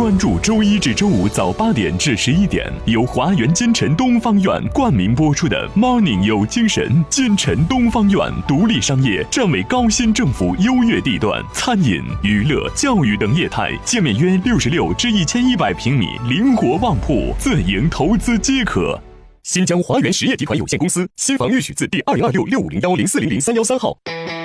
关注周一至周五早8点至11点，由华源金晨东方院冠名播出的 Morning 有精神。金晨东方院独立商业，站为高新政府优越地段，餐饮、娱乐、教育等业态，建面约66至1100平米，灵活旺铺，自营投资皆可。新疆华源实业集团有限公司新房预许字第22665010400313号。